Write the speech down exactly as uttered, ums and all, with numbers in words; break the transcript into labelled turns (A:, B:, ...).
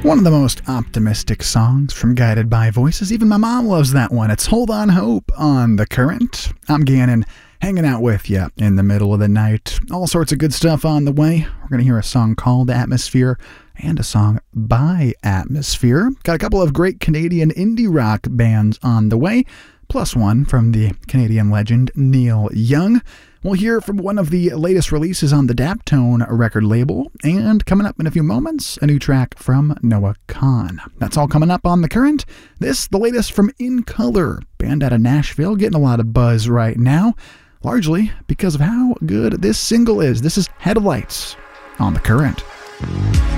A: One of the most optimistic songs from Guided by Voices. Even my mom loves that one. It's Hold On Hope on The Current. I'm Gannon, hanging out with you in the middle of the night. All sorts of good stuff on the way. We're going to hear a song called Atmosphere and a song by Atmosphere. Got a couple of great Canadian indie rock bands on the way, plus one from the Canadian legend Neil Young. We'll hear from one of the latest releases on the Daptone record label, and coming up in a few moments, a new track from Noah Kahan. That's all coming up on The Current. This, the latest from In Color, band out of Nashville, getting a lot of buzz right now, largely because of how good this single is. This is Headlights on The Current.